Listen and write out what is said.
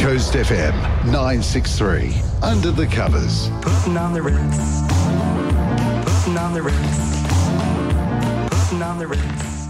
Coast FM 963. Under the covers. Putting on the Ritz. Putting on the Ritz. Putting on the Ritz.